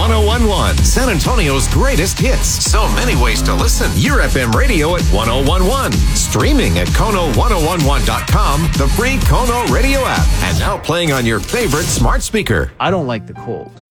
1011, San Antonio's greatest hits. So many ways to listen. Your FM radio at 1011. Streaming at Kono1011.com, the free Kono radio app. And now playing on your favorite smart speaker. I don't like the cold.